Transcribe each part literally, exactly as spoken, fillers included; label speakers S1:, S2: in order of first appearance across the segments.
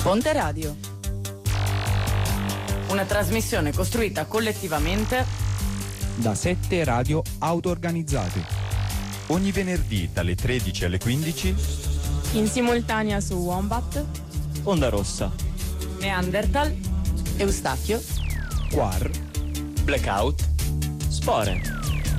S1: Ponte Radio. Una trasmissione costruita collettivamente
S2: da sette radio auto-organizzate.
S3: Ogni venerdì dalle tredici alle quindici
S4: in simultanea su Wombat,
S5: Onda Rossa,
S1: Neanderthal, Eustachio,
S2: Quar,
S5: Blackout, Spore.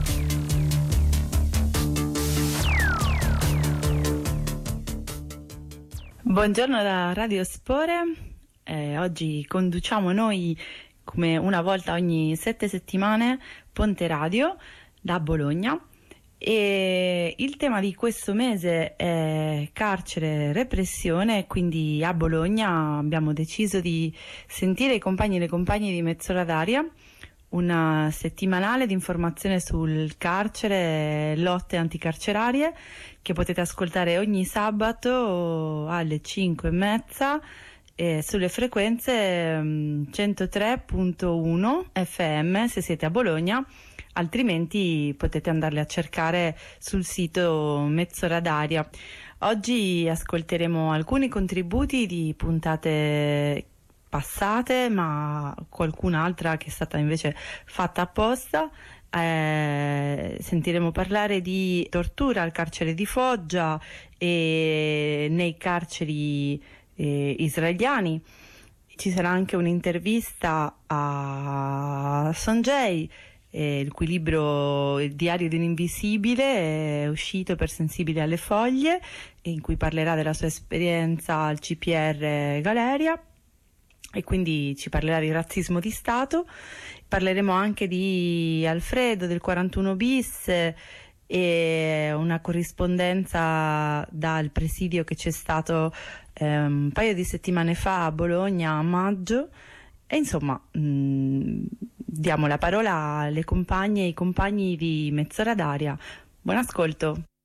S6: Buongiorno da Radio Spore, eh, oggi conduciamo noi come una volta ogni sette settimane Ponte Radio da Bologna e il tema di questo mese è carcere, repressione, quindi a Bologna abbiamo deciso di sentire i compagni e le compagne di Mezz'ora d'aria, una settimanale di informazione sul carcere e lotte anticarcerarie che potete ascoltare ogni sabato alle cinque e mezza eh, sulle frequenze um, centotré virgola uno F M se siete a Bologna, altrimenti potete andarle a cercare sul sito Mezz'ora d'aria. Oggi ascolteremo alcuni contributi di puntate passate, ma qualcun'altra che è stata invece fatta apposta. Eh, sentiremo parlare di tortura al carcere di Foggia e nei carceri eh, israeliani. Ci sarà anche un'intervista a Sonjay, eh, il cui libro Il diario di un invisibile è uscito per Sensibili alle Foglie, in cui parlerà della sua esperienza al C P R Galeria e quindi ci parlerà di razzismo di Stato. Parleremo anche di Alfredo del quarantuno bis e una corrispondenza dal presidio che c'è stato eh, un paio di settimane fa a Bologna a maggio e insomma mh, diamo la parola alle compagne e ai compagni di Mezz'ora d'aria. Buon ascolto.